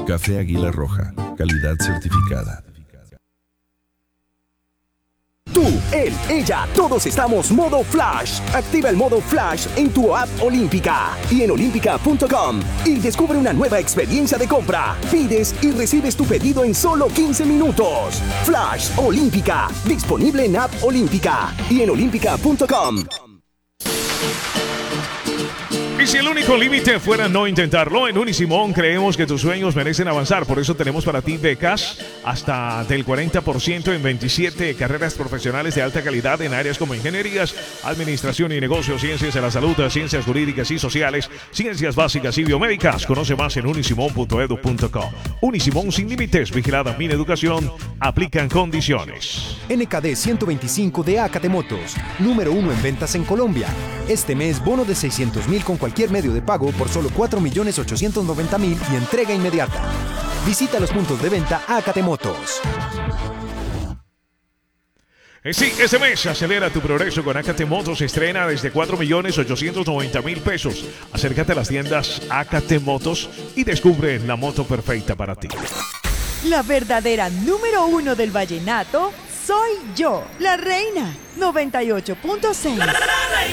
Café Águila Roja, calidad certificada. Tú, él, ella, todos estamos modo Flash. Activa el modo Flash en tu app Olímpica y en olímpica.com y descubre una nueva experiencia de compra. Pides y recibes tu pedido en solo 15 minutos. Flash Olímpica, disponible en app Olímpica y en olímpica.com. Y si el único límite fuera no intentarlo, en Unisimón creemos que tus sueños merecen avanzar. Por eso tenemos para ti becas hasta del 40% en 27 carreras profesionales de alta calidad en áreas como ingenierías, administración y negocios, ciencias de la salud, ciencias jurídicas y sociales, ciencias básicas y biomédicas. Conoce más en unisimón.edu.co. Unisimón sin límites, vigilada Mineducación, aplican condiciones. NKD 125 de Acate Motos, número 1 en ventas en Colombia. Este mes, bono de 600,000 con cualquier medio de pago por solo 4.890.000 y entrega inmediata. Visita los puntos de venta Acate Motos. Sí, este mes acelera tu progreso con Acate Motos. Estrena desde 4.890.000 pesos. Acércate a las tiendas Acate Motos y descubre la moto perfecta para ti. La verdadera número 1 del vallenato soy yo, la reina 98.6.